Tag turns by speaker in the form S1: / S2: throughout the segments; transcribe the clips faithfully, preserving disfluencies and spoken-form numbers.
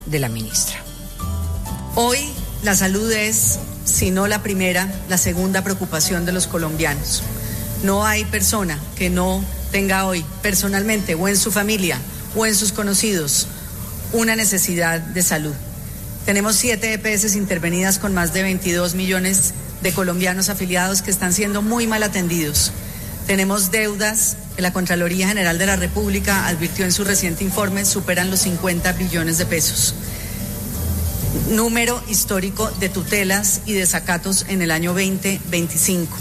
S1: de la ministra.
S2: Hoy la salud es, si no la primera, la segunda preocupación de los colombianos. No hay persona que no tenga hoy, personalmente, o en su familia, o en sus conocidos, una necesidad de salud. Tenemos siete E P S intervenidas con más de veintidós millones de colombianos afiliados que están siendo muy mal atendidos. Tenemos deudas que la Contraloría General de la República advirtió en su reciente informe superan los cincuenta billones de pesos. Número histórico de tutelas y desacatos en el año veinte veinticinco.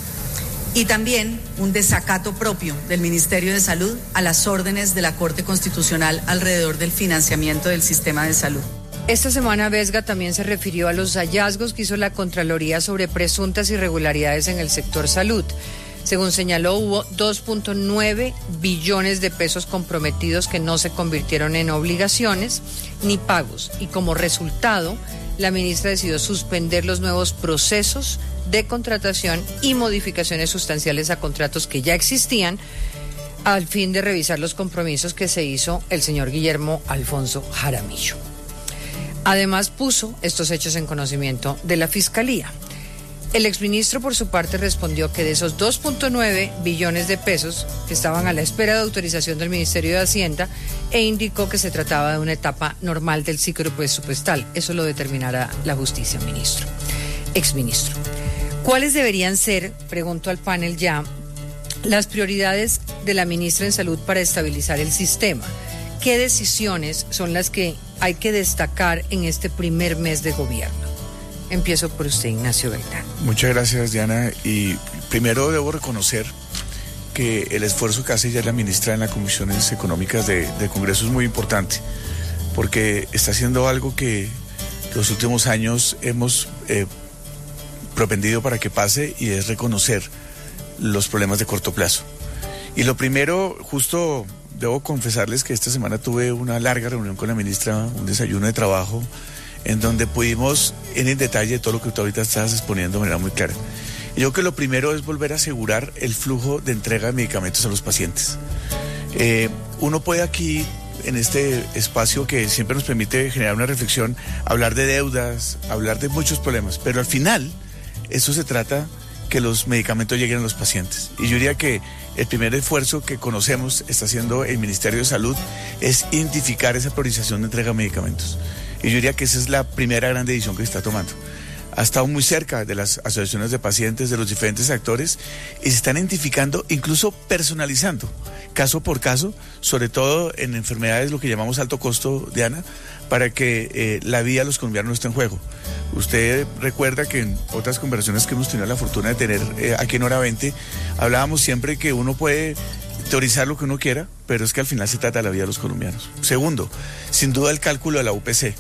S2: Y también un desacato propio del Ministerio de Salud a las órdenes de la Corte Constitucional alrededor del financiamiento del sistema de salud.
S1: Esta semana Vesga también se refirió a los hallazgos que hizo la Contraloría sobre presuntas irregularidades en el sector salud. Según señaló, hubo dos punto nueve billones de pesos comprometidos que no se convirtieron en obligaciones ni pagos. Y como resultado, la ministra decidió suspender los nuevos procesos de contratación y modificaciones sustanciales a contratos que ya existían al fin de revisar los compromisos que se hizo el señor Guillermo Alfonso Jaramillo. Además, puso estos hechos en conocimiento de la Fiscalía. El exministro, por su parte, respondió que de esos dos punto nueve billones de pesos que estaban a la espera de autorización del Ministerio de Hacienda, e indicó que se trataba de una etapa normal del ciclo presupuestal. Eso lo determinará la justicia, ministro, exministro. ¿Cuáles deberían ser, pregunto al panel ya, las prioridades de la ministra en Salud para estabilizar el sistema? ¿Qué decisiones son las que hay que destacar en este primer mes de gobierno? Empiezo por usted, Ignacio Gaitán.
S3: Muchas gracias, Diana. Y primero debo reconocer que el esfuerzo que hace ya la ministra en las comisiones económicas de, del Congreso es muy importante, porque está haciendo algo que los últimos años hemos eh, propendido para que pase, y es reconocer los problemas de corto plazo. Y lo primero, justo debo confesarles que esta semana tuve una larga reunión con la ministra, un desayuno de trabajo, en donde pudimos ir en detalle todo lo que tú ahorita estás exponiendo de manera muy clara. Y yo creo que lo primero es volver a asegurar el flujo de entrega de medicamentos a los pacientes. Eh, uno puede aquí, en este espacio que siempre nos permite generar una reflexión, hablar de deudas, hablar de muchos problemas, pero al final, eso se trata que los medicamentos lleguen a los pacientes. Y yo diría que el primer esfuerzo que conocemos está haciendo el Ministerio de Salud es identificar esa priorización de entrega de medicamentos. Y yo diría que esa es la primera gran decisión que se está tomando. Ha estado muy cerca de las asociaciones de pacientes, de los diferentes actores, y se están identificando, incluso personalizando, caso por caso, sobre todo en enfermedades, lo que llamamos alto costo, Diana, para que eh, la vida de los colombianos no esté en juego. Usted recuerda que en otras conversaciones que hemos tenido la fortuna de tener eh, aquí en Hora veinte, hablábamos siempre que uno puede teorizar lo que uno quiera, pero es que al final se trata de la vida de los colombianos. Segundo, sin duda el cálculo de la U P C.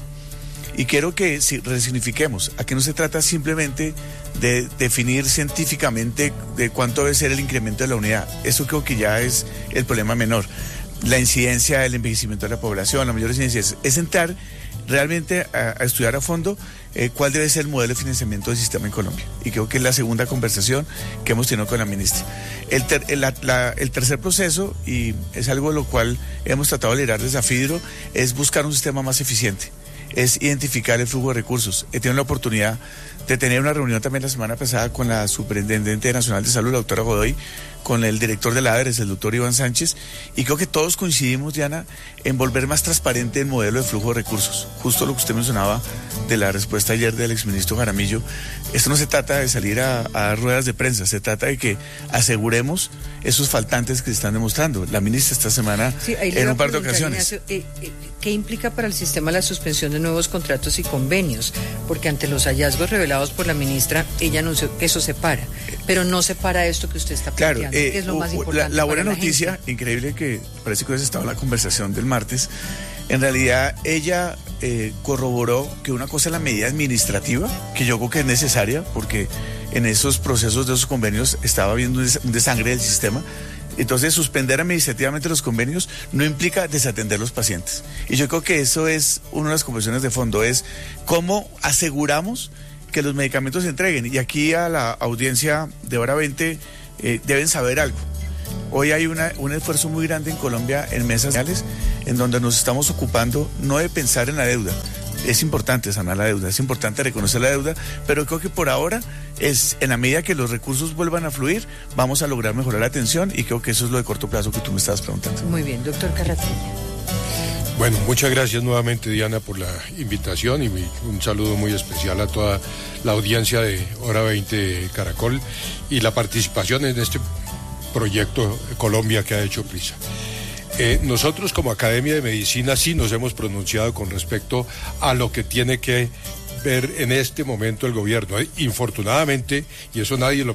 S3: Y quiero que si resignifiquemos, aquí no se trata simplemente de definir científicamente de cuánto debe ser el incremento de la unidad. Eso creo que ya es el problema menor. La incidencia, el envejecimiento de la población, la mayor incidencia, es, es entrar realmente a, a estudiar a fondo eh, cuál debe ser el modelo de financiamiento del sistema en Colombia. Y creo que es la segunda conversación que hemos tenido con la ministra. El, ter, el, la, el tercer proceso, y es algo de lo cual hemos tratado de liderar desde AFIDRO, es buscar un sistema más eficiente, es identificar el flujo de recursos. He tenido la oportunidad de tener una reunión también la semana pasada con la Superintendente Nacional de Salud, la doctora Godoy, con el director de la ADERES, el doctor Iván Sánchez, y creo que todos coincidimos, Diana, en volver más transparente el modelo de flujo de recursos. Justo lo que usted mencionaba de la respuesta ayer del exministro Jaramillo, esto no se trata de salir a, a dar ruedas de prensa, se trata de que aseguremos esos faltantes que se están demostrando. La ministra esta semana, sí, en un par de ocasiones.
S1: Ignacio, eh, eh, ¿qué implica para el sistema la suspensión de nuevos contratos y convenios? Porque ante los hallazgos revelados por la ministra, ella anunció que eso se para, pero no se para esto que usted está planteando.
S3: Claro, eh,
S1: que es lo más importante.
S3: La, la buena
S1: la
S3: noticia,
S1: gente.
S3: Increíble que parece que hubiese estado en la conversación del martes, en realidad ella eh, corroboró que una cosa es la medida administrativa, que yo creo que es necesaria, porque en esos procesos de esos convenios estaba habiendo un desangre del sistema. Entonces, suspender administrativamente los convenios no implica desatender los pacientes. Y yo creo que eso es una de las conversaciones de fondo, es cómo aseguramos que los medicamentos se entreguen. Y aquí a la audiencia de Hora veinte eh, deben saber algo. Hoy hay una, un esfuerzo muy grande en Colombia en mesas sociales en donde nos estamos ocupando no de pensar en la deuda. Es importante sanar la deuda, es importante reconocer la deuda, pero creo que por ahora es, en la medida que los recursos vuelvan a fluir, vamos a lograr mejorar la atención, y creo que eso es lo de corto plazo que tú me estabas preguntando.
S1: Muy bien, doctor Carraceña.
S4: Bueno, muchas gracias nuevamente, Diana, por la invitación, y un saludo muy especial a toda la audiencia de Hora veinte Caracol y la participación en este proyecto Colombia que ha hecho Prisa. Eh, nosotros como Academia de Medicina sí nos hemos pronunciado con respecto a lo que tiene que ver en este momento el gobierno. Infortunadamente, y eso nadie lo